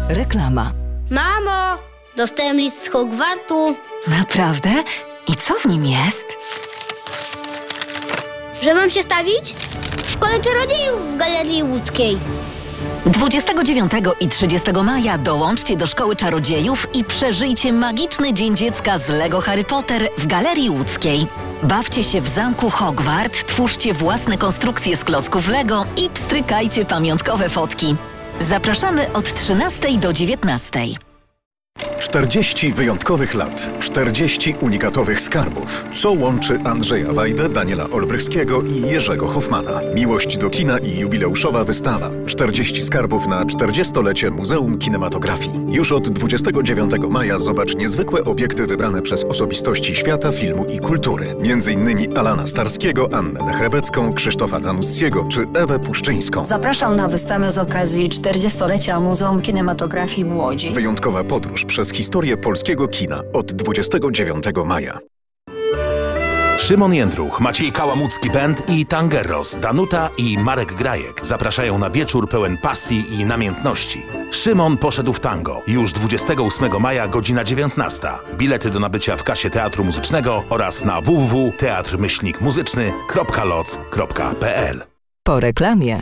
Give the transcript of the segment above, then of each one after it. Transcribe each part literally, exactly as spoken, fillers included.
Reklama. Mamo, dostałem list z Hogwartu. Naprawdę? I co w nim jest? Że mam się stawić? W Szkole Czarodziejów w Galerii Łódzkiej. dwudziestego dziewiątego i trzydziestego maja dołączcie do Szkoły Czarodziejów i przeżyjcie magiczny Dzień Dziecka z Lego Harry Potter w Galerii Łódzkiej. Bawcie się w zamku Hogwart, twórzcie własne konstrukcje z klocków Lego i pstrykajcie pamiątkowe fotki. Zapraszamy od trzynastej do dziewiętnastej. czterdzieści wyjątkowych lat, czterdzieści unikatowych skarbów. Co łączy Andrzeja Wajdę, Daniela Olbrychskiego i Jerzego Hoffmana? Miłość do kina i jubileuszowa wystawa. czterdzieści skarbów na czterdziestolecie Muzeum Kinematografii. Już od dwudziestego dziewiątego maja zobacz niezwykłe obiekty wybrane przez osobistości świata, filmu i kultury. Między innymi Alana Starskiego, Annę Nechrebecką, Krzysztofa Zanussiego czy Ewę Puszczyńską. Zapraszam na wystawę z okazji czterdziestolecia Muzeum Kinematografii w Łodzi. Wyjątkowa podróż przez historię polskiego kina od dwudziestego dziewiątego maja. Szymon Jędruch, Maciej Kałamucki Band i Tangerros, Danuta i Marek Grajek zapraszają na wieczór pełen pasji i namiętności. Szymon poszedł w tango. Już dwudziestego ósmego maja, godzina dziewiętnasta. Bilety do nabycia w kasie Teatru Muzycznego oraz na w w w kropka teatr myślnik muzyczny kropka loc kropka p l. Po reklamie.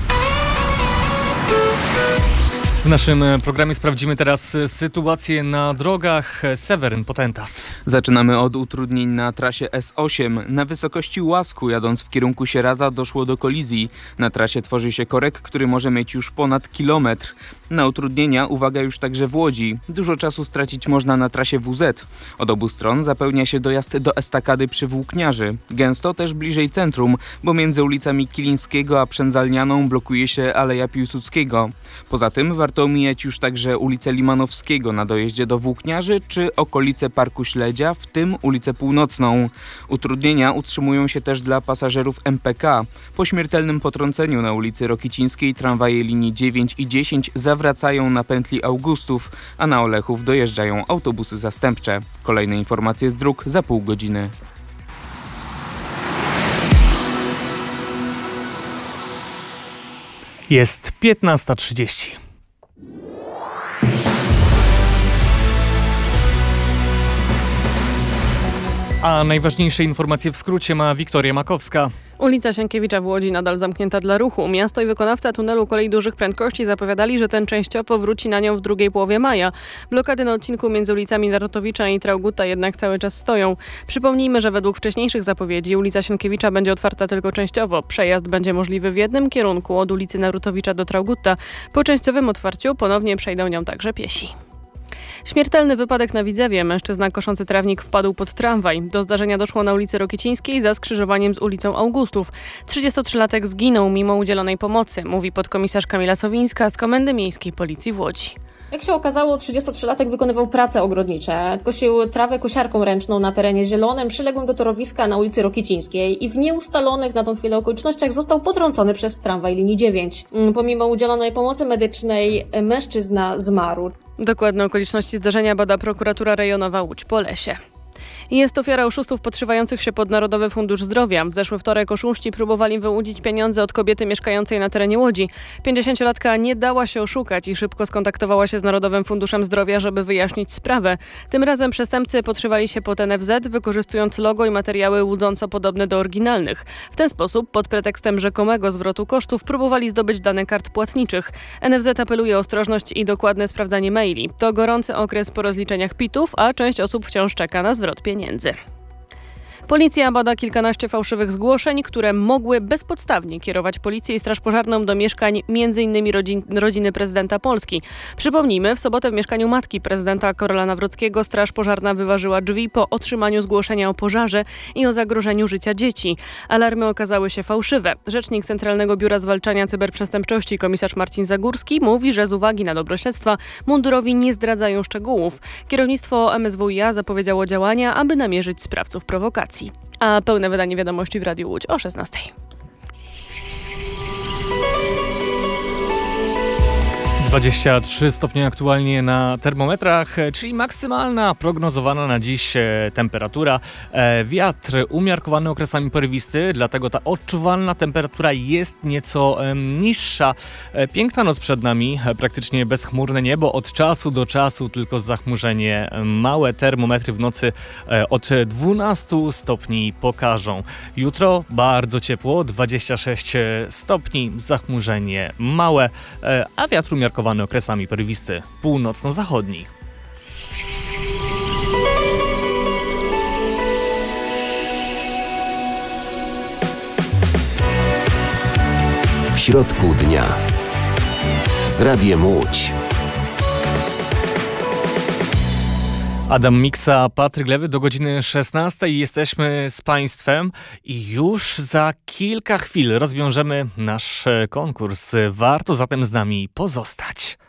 W naszym programie sprawdzimy teraz sytuację na drogach. Seweryn Potentas. Zaczynamy od utrudnień na trasie S osiem. Na wysokości Łasku, jadąc w kierunku Sieradza, doszło do kolizji. Na trasie tworzy się korek, który może mieć już ponad kilometr. Na utrudnienia uwaga już także w Łodzi. Dużo czasu stracić można na trasie W Z. Od obu stron zapełnia się dojazd do estakady przy Włókniarzy. Gęsto też bliżej centrum, bo między ulicami Kilińskiego a Przędzalnianą blokuje się Aleja Piłsudskiego. Poza tym warto omijać już także ulicę Limanowskiego na dojeździe do Włókniarzy czy okolice Parku Śledzia, w tym ulicę Północną. Utrudnienia utrzymują się też dla pasażerów M P K. Po śmiertelnym potrąceniu na ulicy Rokicińskiej tramwaje linii dziewięć i dziesięć zawracają na pętli Augustów, a na Olechów dojeżdżają autobusy zastępcze. Kolejne informacje z dróg za pół godziny. Jest piętnasta trzydzieści. A najważniejsze informacje w skrócie ma Wiktoria Makowska. Ulica Sienkiewicza w Łodzi nadal zamknięta dla ruchu. Miasto i wykonawca tunelu kolei dużych prędkości zapowiadali, że ten częściowo wróci na nią w drugiej połowie maja. Blokady na odcinku między ulicami Narutowicza i Traugutta jednak cały czas stoją. Przypomnijmy, że według wcześniejszych zapowiedzi ulica Sienkiewicza będzie otwarta tylko częściowo. Przejazd będzie możliwy w jednym kierunku od ulicy Narutowicza do Traugutta. Po częściowym otwarciu ponownie przejdą nią także piesi. Śmiertelny wypadek na Widzewie. Mężczyzna koszący trawnik wpadł pod tramwaj. Do zdarzenia doszło na ulicy Rokicińskiej za skrzyżowaniem z ulicą Augustów. trzydziestotrzylatek zginął mimo udzielonej pomocy, mówi podkomisarz Kamila Sowińska z Komendy Miejskiej Policji w Łodzi. Jak się okazało, trzydziestotrzylatek wykonywał prace ogrodnicze. Kosił trawę kosiarką ręczną na terenie zielonym, przyległym do torowiska na ulicy Rokicińskiej i w nieustalonych na tą chwilę okolicznościach został potrącony przez tramwaj linii dziewięć. Pomimo udzielonej pomocy medycznej mężczyzna zmarł. Dokładne okoliczności zdarzenia bada prokuratura rejonowa Łódź-Polesie. Jest ofiara oszustów podszywających się pod Narodowy Fundusz Zdrowia. W zeszły wtorek oszuści próbowali wyłudzić pieniądze od kobiety mieszkającej na terenie Łodzi. pięćdziesięciolatka nie dała się oszukać i szybko skontaktowała się z Narodowym Funduszem Zdrowia, żeby wyjaśnić sprawę. Tym razem przestępcy podszywali się pod N F Z, wykorzystując logo i materiały łudząco podobne do oryginalnych. W ten sposób, pod pretekstem rzekomego zwrotu kosztów, próbowali zdobyć dane kart płatniczych. N F Z apeluje o ostrożność i dokładne sprawdzanie maili. To gorący okres po rozliczeniach pitów, a część osób wciąż czeka na zwrot pieniędzy. Policja bada kilkanaście fałszywych zgłoszeń, które mogły bezpodstawnie kierować policję i straż pożarną do mieszkań między innymi rodzin, rodziny prezydenta Polski. Przypomnijmy, w sobotę w mieszkaniu matki prezydenta Karola Nawrockiego straż pożarna wyważyła drzwi po otrzymaniu zgłoszenia o pożarze i o zagrożeniu życia dzieci. Alarmy okazały się fałszywe. Rzecznik Centralnego Biura Zwalczania Cyberprzestępczości komisarz Marcin Zagórski mówi, że z uwagi na dobro śledztwa mundurowi nie zdradzają szczegółów. Kierownictwo M S W i A zapowiedziało działania, aby namierzyć sprawców prowokacji. A pełne wydanie wiadomości w Radiu Łódź o szesnastej. dwadzieścia trzy stopnie aktualnie na termometrach, czyli maksymalna prognozowana na dziś temperatura. Wiatr umiarkowany okresami porywisty, dlatego ta odczuwalna temperatura jest nieco niższa. Piękna noc przed nami, praktycznie bezchmurne niebo, od czasu do czasu tylko zachmurzenie. Małe termometry w nocy od dwunastu stopni pokażą. Jutro bardzo ciepło, dwadzieścia sześć stopni, zachmurzenie małe, a wiatr umiarkowany okresami porywisty, północno-zachodni. W środku dnia z Radiem Łódź. Adam Miksa, Patryk Lewy, do godziny szesnastej jesteśmy z Państwem i już za kilka chwil rozwiążemy nasz konkurs. Warto zatem z nami pozostać.